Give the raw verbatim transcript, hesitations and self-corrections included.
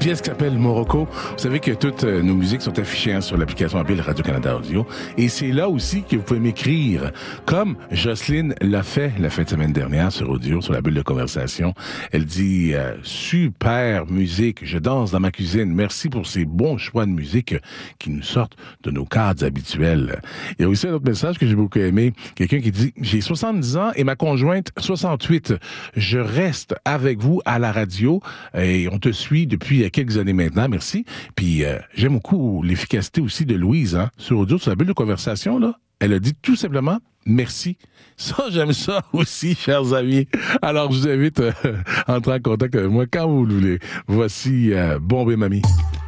pièce qui s'appelle Morocco. Vous savez que toutes euh, nos musiques sont affichées hein, sur l'application mobile Radio-Canada Audio. Et c'est là aussi que vous pouvez m'écrire, comme Jocelyne l'a fait la fin de semaine dernière sur Audio, sur la bulle de conversation. Elle dit euh, « Super musique, je danse dans ma cuisine. Merci pour ces bons choix de musique qui nous sortent de nos cadres habituels. » Il y a aussi un autre message que j'ai beaucoup aimé. Quelqu'un qui dit « J'ai soixante-dix ans et ma conjointe soixante-huit. Je reste avec vous à la radio et on te suit depuis quelques années maintenant. Merci. Puis euh, j'aime beaucoup l'efficacité aussi de Louise hein, sur Audio, sur la bulle de conversation. Là. Elle a dit tout simplement merci. Ça, j'aime ça aussi, chers amis. Alors, je vous invite euh, à entrer en contact avec moi quand vous le voulez. Voici euh, Bombay Mamie.